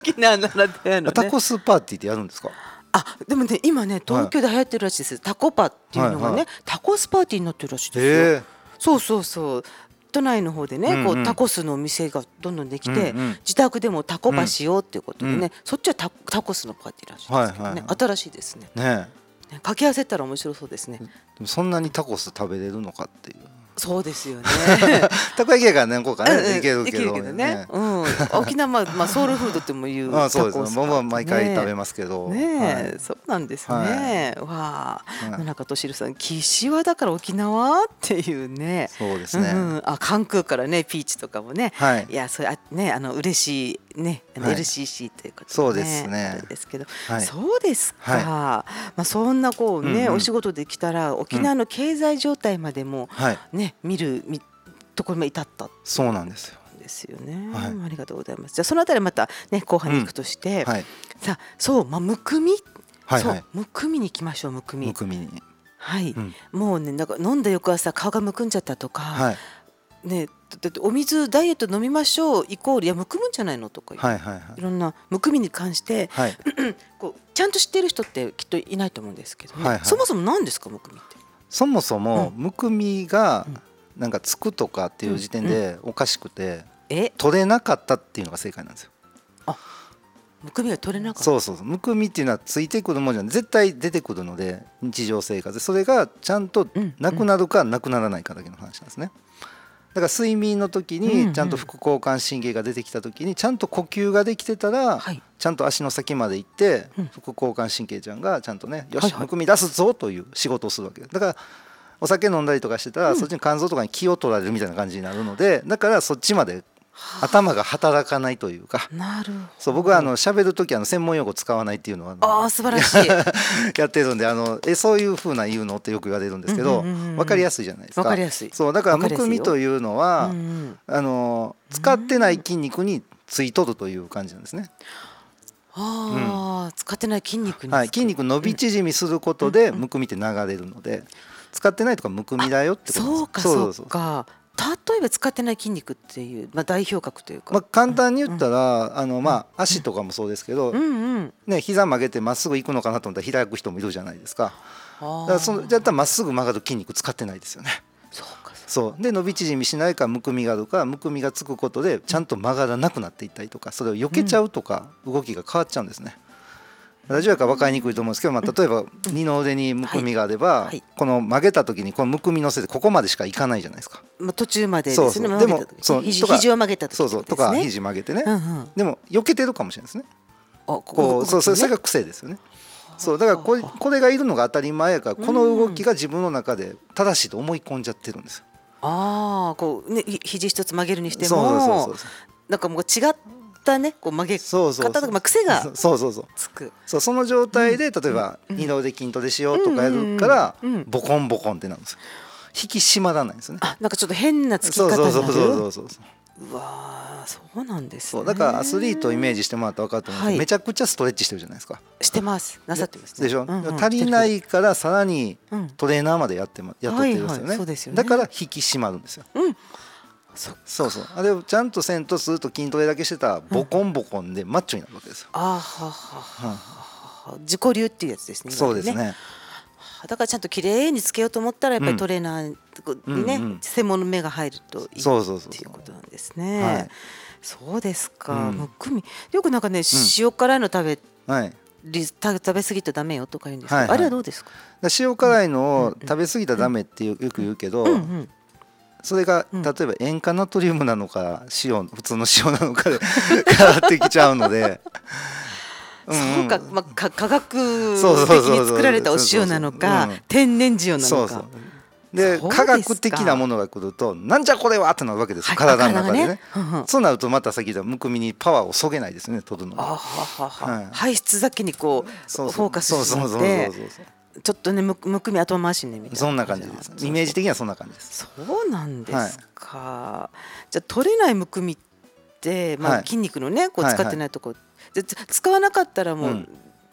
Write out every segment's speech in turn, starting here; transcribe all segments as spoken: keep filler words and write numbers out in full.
沖縄ならではのね。 タコスパーティーってやるんですか？ あ、でもね今ね東京で流行ってるらしいです、はい、タコパっていうのがね、はいはい、タコスパーティーになってるらしいですよ。そうそうそう、都内の方でね、うんうん、こうタコスのお店がどんどんできて、うんうん、自宅でもタコパしようっていうことでね、うん、そっちは タ, タコスのパーティーらしいですけどね、はいはいはい、新しいですね。ね、掛け合わせたら面白そうですね。でもそんなにタコス食べれるのかっていう。 そうですよね。 たこ焼きやから何個かね、うん、いけるけどね。ね、うん、沖縄まあ、まあ、ソウルフードっても言うタコス、 そうですね。僕は毎回食べますけど。 ね、ね、はい、そうなんですね。はい、わあ、野中俊弘さん、岸和田から沖縄っていうね。 そうですね。うん、 あ、関空からね、ピーチとかもね。はい、いや、それあね、あの嬉しいね、はい、エルシーシー ということで、ね、 そうですね。 あれですけど、はい、そうですか。はい、まあそんなこうね、うんうん、お仕事できたら沖縄の経済状態までもね、うん、見る見ところまで至った。 そうなんですよ。 ですよね、はい、ありがとうございます。じゃあそのあたりまたね後半に行くとして、うん、はい、さあそうまあむくみ、はいはい、そうむくみに行きましょう。むくみ。 むくみに。 はい、うん、もうねなんか飲んだ翌朝顔がむくんじゃったとか、はい、ねだってお水ダイエット飲みましょうイコールいやむくむんじゃないのとかいう、はいはいはい、いろんなむくみに関して、はい、こうちゃんと知っている人ってきっといないと思うんですけどね、はいはい、そもそも何ですかむくみって。 そもそも、うん、むくみがなんかつくとかっていう時点でおかしくて、うんうん、え取れなかったっていうのが正解なんですよ。 あ、むくみが取れなかった。 そうそうそう、むくみっていうのはついてくるものじゃない、絶対出てくるので日常生活でそれがちゃんとなくなるかなくならないかだけの話なんですね。だから睡眠の時にちゃんと副交感神経が出てきた時にちゃんと呼吸ができてたらちゃんと足の先まで行って副交感神経ちゃんがちゃんとねよしむくみ出すぞという仕事をするわけだからお酒飲んだりとかしてたらそっちに肝臓とかに気を取られるみたいな感じになるのでだからそっちまで頭が働かないというか。 なるほど。 そう僕はあの喋る時あの専門用語使わないっていうのはああ素晴らしいやってるんであのえそういう風な言うのってよく言われるんですけど分かりやすいじゃないですか。 分かりやすい。 そうだからむくみというのは、うんうん、あの使ってない筋肉についとるという感じなんですね。 あ、うん、使ってない筋肉に、 はい、筋肉伸び縮みすることでむくみって流れるので使ってないとかむくみだよってことです。 そうかそうそうか。例えば使ってない筋肉っていう、まあ、代表格というか、 まあ、簡単に言ったら、うん、あのまあ足とかもそうですけど、うんうんね、膝曲げてまっすぐ行くのかなと思ったら開く人もいるじゃないですか。だからそのじゃあまっすぐ曲がる筋肉使ってないですよね。 そうかそうで伸び縮みしないからむくみがあるからむくみがつくことでちゃんと曲がらなくなっていったりとかそれを避けちゃうとか動きが変わっちゃうんですね。ラジオやから分かりにくいと思うんですけど、まあ、例えば二の腕にむくみがあれば、はいはい、この曲げた時にこのむくみのせいでここまでしかいかないじゃないですか。 まあ、途中までですね。 そうそうでもそう肘肘を曲げた時そうそうとか肘曲げてね、うんうん、でも避けてるかもしれないですね。あここうそうそうそれが癖ですよね。そうだからこれ、これがいるのが当たり前やからこの動きが自分の中で正しいと思い込んじゃってるんですよ。 ああこうね肘一つ曲げるにしてもそうそうそうそうなんかもう違ってだね、こう曲げ方とかまあ癖がそうそうそうつくそうその状態で例えば二の腕筋トレしようとかやるからボコンボコンってなるんですよ。引き締まらないんですよね。 あなんかちょっと変なつき方になる。 そうそうそうそうそううわそうなんですね。 そうだからアスリートをイメージしてもらったら分かると思うんですけど、はい、めちゃくちゃストレッチしてるじゃないですか。 してますなさってます、 ね、でしょ、うんうん、足りないからさらにトレーナーまでやっても、うん、やっとってるんですよね、はいはい、そうですよね。だから引き締まるんですよ、うんそそうそうあれをちゃんとせんとすると筋トレだけしてたらボコンボコンでマッチョになるわけですよ、うん、あははは、うん、自己流っていうやつですね。 そうですね。 だからちゃんときれいにつけようと思ったらやっぱりトレーナーにね、うんうんうん、専門の目が入るといいそうそうそうそうっていうことなんですね、はい、そうですか、うん、むくみよくなんかね、うん、塩辛いの食べ、はい、食べ過ぎたらダメよとか言うんですけど、はいはい、あれはどうですか。 塩辛いのを食べ過ぎたらダメってよく言うけど、うんうんうんそれが例えば塩化ナトリウムなのか塩普通の塩なのかで変わってきちゃうのでそうか、まあ、化学的に作られたお塩なのか天然塩なのかそうそうで科学的なものが来るとなんじゃこれはってなるわけですよ、はい、体の中でね、ねうんうん、そうなるとまた先ほどむくみにパワーをそげないですね取るのが。あははは、 はい、排出だけにこうフォーカスしてちょっとねむくみ後回しねみたいなそんな感じです。イメージ的にはそんな感じです。 そうなんですか、はい、じゃあ取れないむくみって、まあ、筋肉のねこう使ってないところ、はいはい、使わなかったらもう、うん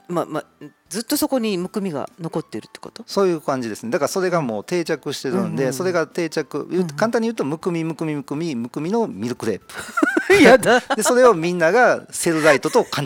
ままずっとそこにむくみが残ってるってこと？ そういう感じですね。だからそれがもう定着してるんで、うんうん、それが定着、簡単に言うとむくみむくみむくみむくみのミルクレープやだでそれをみんながセルライトと勘